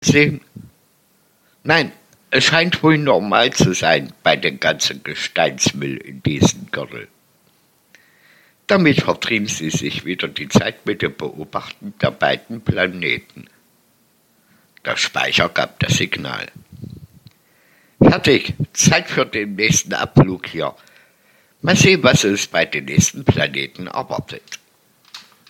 Sehen? Nein, es scheint wohl normal zu sein bei dem ganzen Gesteinsmüll in diesem Gürtel. Damit vertrieben sie sich wieder die Zeit mit dem Beobachten der beiden Planeten. Der Speicher gab das Signal. Fertig, Zeit für den nächsten Abflug hier. Mal sehen, was uns bei den nächsten Planeten erwartet.